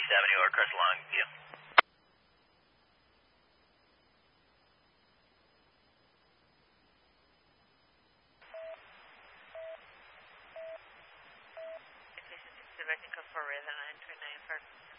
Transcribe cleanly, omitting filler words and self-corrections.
Avenue or Crest Long View. Station 6 directing code 4 Ray 939 for